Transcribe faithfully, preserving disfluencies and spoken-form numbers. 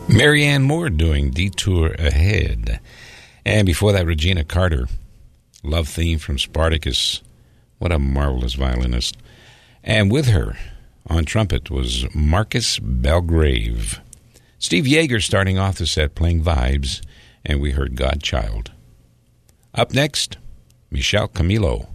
Marianne Moore doing Detour Ahead. And before that, Regina Carter, Love Theme from Spartacus. What a marvelous violinist. And with her on trumpet was Marcus Belgrave. Steve Yeager starting off the set playing Vibes, and we heard Godchild. Up next, Michel Camilo.